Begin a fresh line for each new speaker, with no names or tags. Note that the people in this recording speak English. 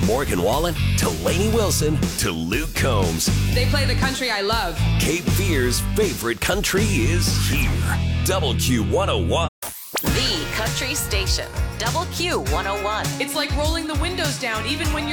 Morgan Wallen to Lainey Wilson to Luke Combs.
They play the country I love.
Cape Fear's favorite country is here. Double Q 101.
The country station. Double Q 101.
It's like rolling the windows down even when you're